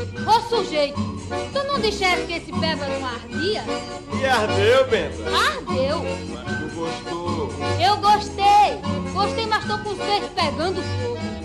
Ô sujeito, tu não disseste que esse peba não ardia? E ardeu, Benta? Ardeu. Mas tu gostou? Eu gostei. Gostei, mas tô com os peitos pegando fogo.